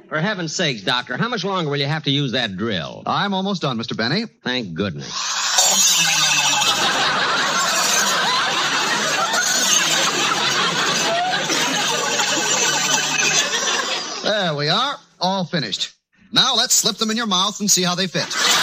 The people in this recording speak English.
For heaven's sakes, Doctor, how much longer will you have to use that drill? I'm almost done, Mr. Benny. Thank goodness. There we are, all finished. Now let's slip them in your mouth and see how they fit.